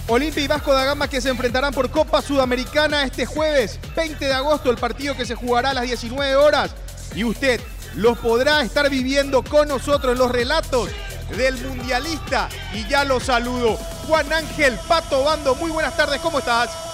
Olimpia y Vasco da Gama que se enfrentarán por Copa Sudamericana este jueves 20 de agosto, el partido que se jugará a las 19 horas. Y usted los podrá estar viviendo con nosotros en los relatos del mundialista. Y ya lo saludo, Juan Ángel Pato Bando. Muy buenas tardes, ¿cómo estás?